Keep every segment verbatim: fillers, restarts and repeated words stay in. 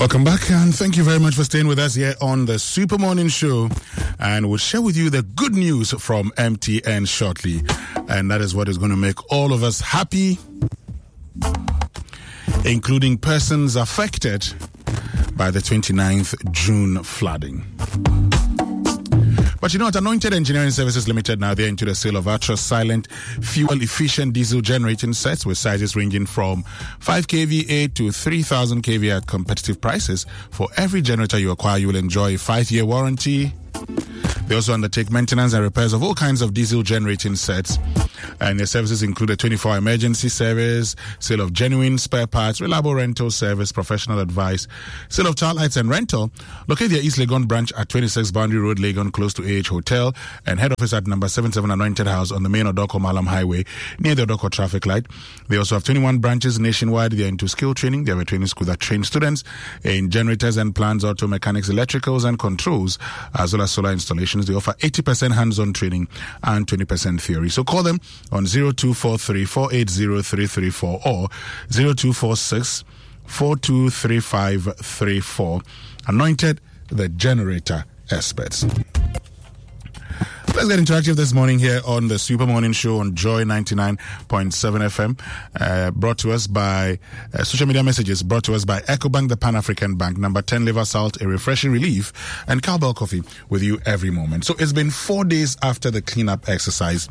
Welcome back, and thank you very much for staying with us here on the Super Morning Show. And we'll share with you the good news from M T N shortly. And that is what is going to make all of us happy, including persons affected by the twenty-ninth June flooding. But you know what? Anointed Engineering Services Limited, now they're into the sale of ultra silent, fuel-efficient diesel generating sets with sizes ranging from five K V A to three thousand K V A at competitive prices. For every generator you acquire, you will enjoy a five-year warranty. They also undertake maintenance and repairs of all kinds of diesel generating sets. And their services include a twenty-four hour emergency service, sale of genuine spare parts, reliable rental service, professional advice, sale of child lights and rental. Locate their East Legon branch at twenty-six Boundary Road, Legon, close to A H Hotel, and head office at number seventy-seven Anointed House on the main Odoko Malam Highway near the Odoko traffic light. They also have twenty-one branches nationwide. They are into skill training. They have a training school that trains students in generators and plants, auto mechanics, electricals and controls, as well as solar installations. They offer eighty percent hands-on training and twenty percent theory. So call them on zero two four three, four eight zero, three three four or zero two four six, four two three five three four. Anointed, the generator experts. Let's get interactive this morning here on the Super Morning Show on Joy ninety-nine point seven F M. Uh, brought to us by uh, social media messages, brought to us by EcoBank, the Pan-African Bank, number ten liver salt, a refreshing relief, and Cowbell Coffee with you every moment. So it's been four days after the cleanup exercise.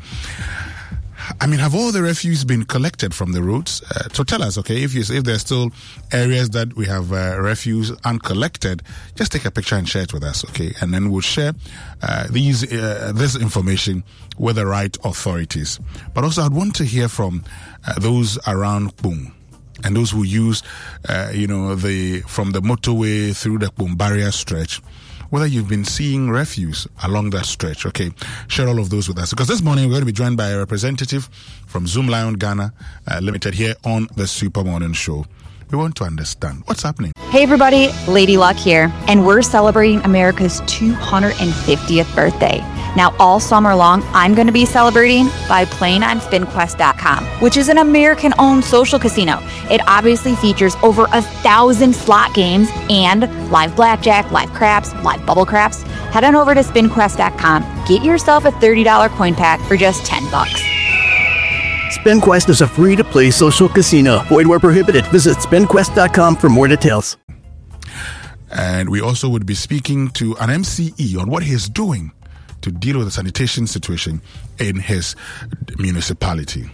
I mean, have all the refuse been collected from the roads? Uh, so tell us, okay, if you if there's still areas that we have uh, refuse uncollected, just take a picture and share it with us, okay? And then we'll share uh, these uh, this information with the right authorities. But also, I'd want to hear from uh, those around Boom and those who use, uh, you know, the from the motorway through the Boom barrier stretch, whether you've been seeing refuse along that stretch. Okay, share all of those with us. Because this morning we're going to be joined by a representative from Zoom Lion Ghana uh, Limited here on the Super Morning Show. We want to understand what's happening. Hey everybody, Lady Luck here, and we're celebrating America's two hundred fiftieth birthday. Now all summer long, I'm going to be celebrating by playing on spin quest dot com, which is an American-owned social casino. It obviously features over a thousand slot games and live blackjack, live craps, live bubble craps. Head on over to spin quest dot com, get yourself a thirty dollars coin pack for just ten bucks. SpinQuest is a free-to-play social casino. Void where prohibited. Visit spin quest dot com for more details. And we also would be speaking to an M C E on what he's doing to deal with the sanitation situation in his municipality.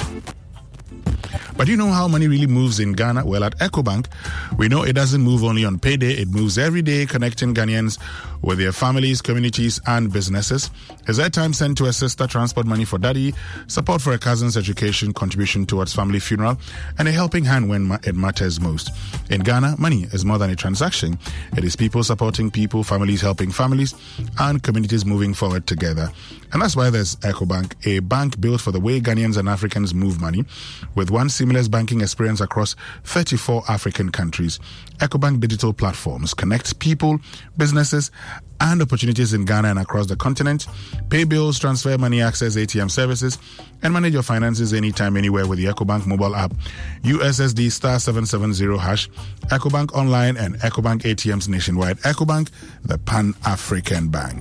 But do you know how money really moves in Ghana? Well, at EcoBank, we know it doesn't move only on payday. It moves every day, connecting Ghanaians with their families, communities, and businesses. His airtime sent to a sister, transport money for daddy, support for a cousin's education, contribution towards family funeral, and a helping hand when it matters most. In Ghana, money is more than a transaction. It is people supporting people, families helping families, and communities moving forward together. And that's why there's EcoBank, a bank built for the way Ghanaians and Africans move money, with one seamless banking experience across thirty-four African countries. EcoBank digital platforms connect people, businesses, and opportunities in Ghana and across the continent. Pay bills, transfer money, access A T M services, and manage your finances anytime, anywhere with the EcoBank mobile app. U S S D star seven seven zero hash, EcoBank online, and EcoBank A T Ms nationwide. EcoBank, the Pan-African Bank.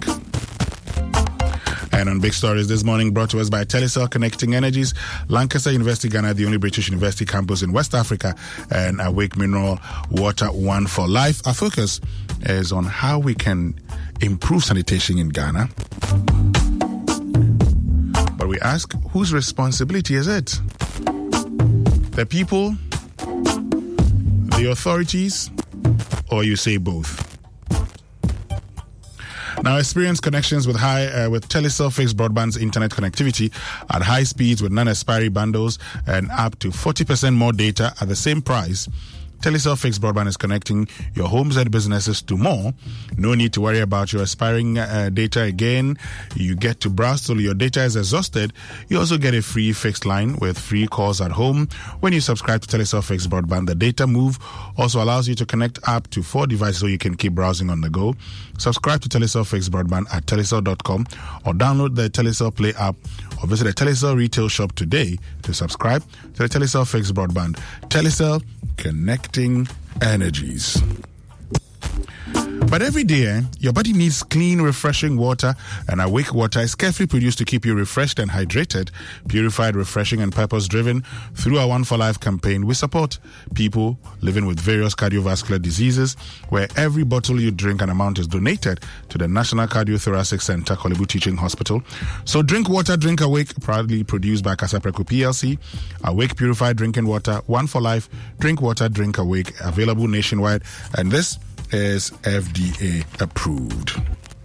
And on Big Stories this morning, brought to us by Telecel Connecting Energies, Lancaster University Ghana, the only British university campus in West Africa, and Awake Mineral Water One for Life. Our focus is on how we can improve sanitation in Ghana. But we ask, whose responsibility is it? The people, the authorities, or you say both? Now, experience connections with high uh, with Telecel fixed broadband's internet connectivity at high speeds with non-expiry bundles and up to forty percent more data at the same price. Telecel fixed broadband is connecting your homes and businesses to more. No need to worry about your expiring uh, data again. You get to browse till your data is exhausted. You also get a free fixed line with free calls at home. When you subscribe to Telecel fixed broadband, the data move also allows you to connect up to four devices so you can keep browsing on the go. Subscribe to Telecel fixed broadband at telecel dot com or download the Telecel Play app or visit a Telecel retail shop today to subscribe to the Telecel fixed broadband. Telecel, connecting energies. But every day, eh, your body needs clean, refreshing water, and Awake Water is carefully produced to keep you refreshed and hydrated, purified, refreshing, and purpose-driven. Through our One for Life campaign, we support people living with various cardiovascular diseases, where every bottle you drink, an amount is donated to the National Cardiothoracic Center, Kolebu Teaching Hospital. So drink water, drink Awake, proudly produced by Kasapreco P L C. Awake Purified Drinking Water, One for Life, drink water, drink Awake, available nationwide. And this is F D A approved.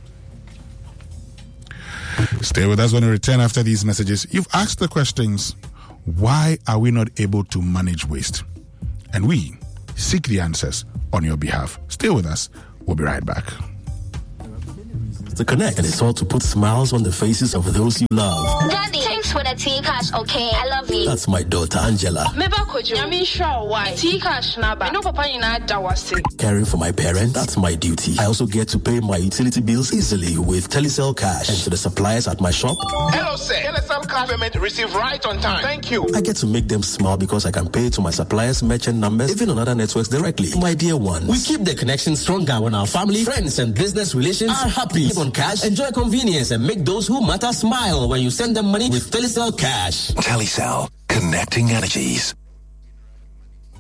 Stay with us when we return after these messages. You've asked the questions, why are we not able to manage waste? And we seek the answers on your behalf. Stay with us. We'll be right back. To connect, and it's all to put smiles on the faces of those you love. Daddy, thanks for the tea cash, okay? I love you. That's my daughter Angela. Caring for my parents, that's my duty. I also get to pay my utility bills easily with Telecel Cash. And to the suppliers at my shop, hello sir, Telecel Cash payment received right on time. Thank you. I get to make them smile because I can pay to my suppliers' merchant numbers, even on other networks directly. My dear ones, we keep the connection stronger when our family, friends, and business relations are happy. On cash, enjoy convenience and make those who matter smile when you send them money with Telecel Cash. Telecel, connecting energies.